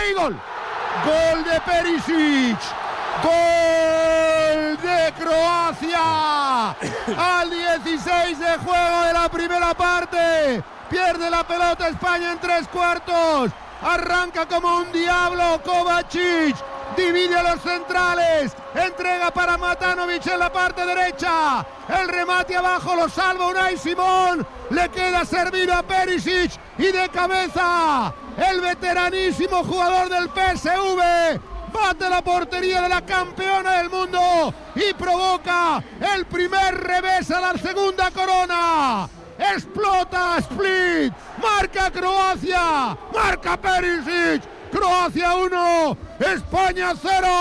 y gol. Gol de Perisic. Gol de Croacia. Al 16 de juego de la primera parte. Pierde la pelota España en 3/4. Arranca como un diablo Kovacic. Divide a los centrales. Entrega para Matanovic en la parte derecha. El remate abajo lo salva Unai Simón. Le queda servido a Perisic. Y de cabeza el veteranísimo jugador del PSV. Bate la portería de la campeona del mundo. Y provoca el primer revés a la segunda corona. Explota Split. Marca Croacia. Marca Perisic. Croacia 1, España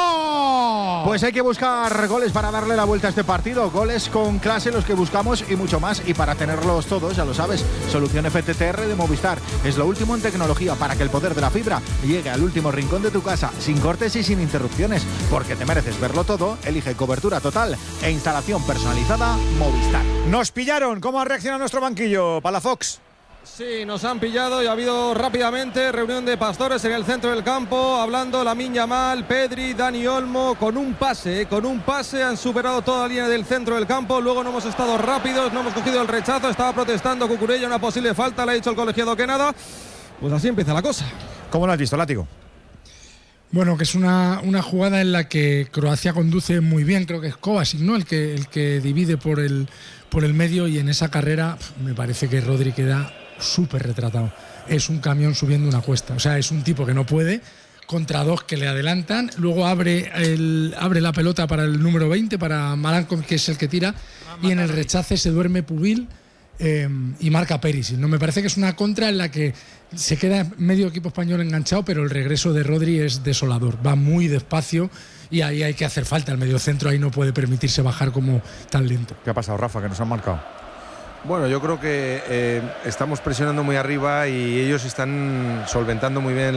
0. Pues hay que buscar goles para darle la vuelta a este partido. Goles con clase los que buscamos y mucho más. Y para tenerlos todos, ya lo sabes, Solución FTTR de Movistar. Es lo último en tecnología para que el poder de la fibra llegue al último rincón de tu casa, sin cortes y sin interrupciones. Porque te mereces verlo todo. Elige cobertura total e instalación personalizada Movistar. Nos pillaron. ¿Cómo ha reaccionado nuestro banquillo, Palafox? Sí, nos han pillado y ha habido rápidamente reunión de pastores en el centro del campo, hablando Lamine Yamal, Pedri, Dani Olmo, con un pase han superado toda la línea del centro del campo. Luego no hemos estado rápidos, no hemos cogido el rechazo, estaba protestando Cucurella una posible falta, le ha dicho el colegiado que nada. Pues así empieza la cosa. ¿Cómo lo has visto, Látigo? Bueno, que es una jugada en la que Croacia conduce muy bien, creo que es Kovacic, ¿no? El que divide por el medio, y en esa carrera me parece que Rodri queda súper retratado. Es un camión subiendo una cuesta, o sea, es un tipo que no puede, contra dos que le adelantan, luego abre la pelota para el número 20, para Maranko, que es el que tira, y en el rechace se duerme Pubil y marca Perisic. No, me parece que es una contra en la que se queda medio equipo español enganchado, pero el regreso de Rodri es desolador, va muy despacio y ahí hay que hacer falta. El mediocentro ahí no puede permitirse bajar como tan lento. ¿Qué ha pasado, Rafa, que nos han marcado? Bueno, yo creo que estamos presionando muy arriba y ellos están solventando muy bien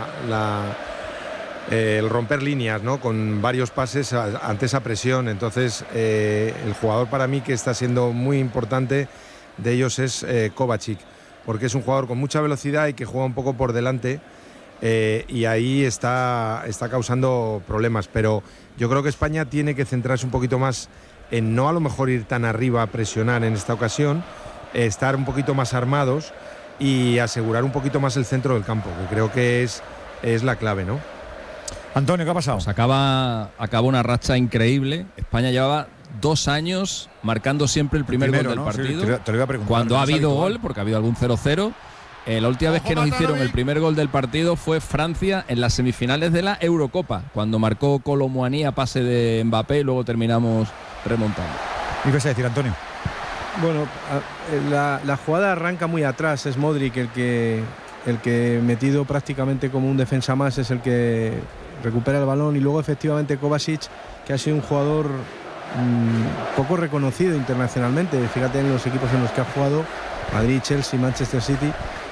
el romper líneas, ¿no? Con varios pases ante esa presión. Entonces, el jugador para mí que está siendo muy importante de ellos es Kovacic, porque es un jugador con mucha velocidad y que juega un poco por delante, y ahí está causando problemas. Pero yo creo que España tiene que centrarse un poquito más en no a lo mejor ir tan arriba a presionar en esta ocasión, estar un poquito más armados y asegurar un poquito más el centro del campo, que creo que es la clave, ¿no? Antonio, ¿qué ha pasado? Pues acaba una racha increíble. España llevaba 2 años marcando siempre el primer gol del partido. Sí, te lo iba a preguntar. Cuando ha habido gol, porque ha habido algún 0-0. La última vez que nos hicieron el primer gol del partido fue Francia en las semifinales de la Eurocopa, cuando marcó Kolo Muani a pase de Mbappé y luego terminamos remontando. ¿Y qué vas a decir, Antonio? Bueno, la jugada arranca muy atrás, es Modric el que metido prácticamente como un defensa más es el que recupera el balón, y luego efectivamente Kovacic, que ha sido un jugador poco reconocido internacionalmente, fíjate en los equipos en los que ha jugado, Madrid, Chelsea, Manchester City,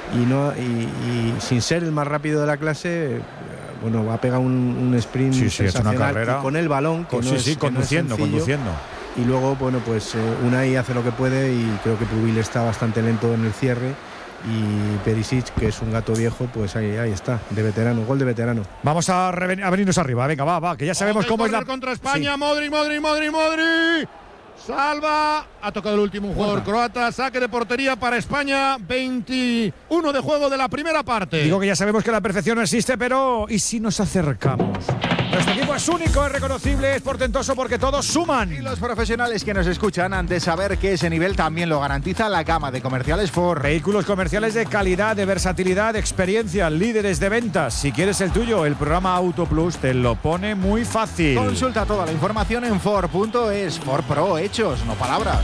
y sin ser el más rápido de la clase, bueno, ha pegado un sprint sensacional, una carrera, con el balón, conduciendo. Y luego, bueno, pues Unai hace lo que puede, y creo que Pubil está bastante lento en el cierre, y Perisic, que es un gato viejo, pues ahí está, de veterano, gol de veterano. Vamos a venirnos arriba, venga, va, que ya sabemos cómo es la... contra España, sí. Modric. Salva, ha tocado el último jugador croata, saque de portería para España, 21 de juego de la primera parte. Digo que ya sabemos que la perfección no existe, pero ¿y si nos acercamos? Nuestro equipo es único, es reconocible, es portentoso porque todos suman. Y los profesionales que nos escuchan han de saber que ese nivel también lo garantiza la gama de comerciales Ford. Vehículos comerciales de calidad, de versatilidad, de experiencia, líderes de ventas. Si quieres el tuyo, el programa Auto Plus te lo pone muy fácil. Consulta toda la información en Ford.es. Ford Pro, hechos, no palabras.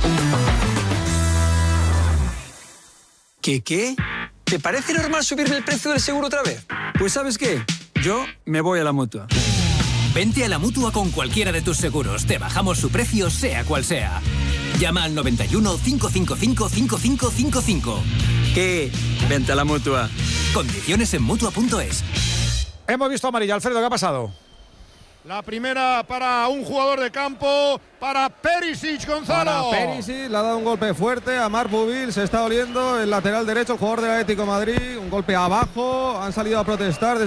¿Qué? ¿Te parece normal subirme el precio del seguro otra vez? Pues ¿sabes qué? Yo me voy a la Mutua. Vente a la Mutua con cualquiera de tus seguros. Te bajamos su precio, sea cual sea. Llama al 91 555 5555. ¿Qué? Vente a la Mutua. Condiciones en Mutua.es. Hemos visto amarilla. Alfredo, ¿qué ha pasado? La primera para un jugador de campo, para Perisic, Gonzalo. Para Perisic, le ha dado un golpe fuerte a Marc Pubil, se está oliendo el lateral derecho, el jugador del Atlético de Madrid, un golpe abajo, han salido a protestar.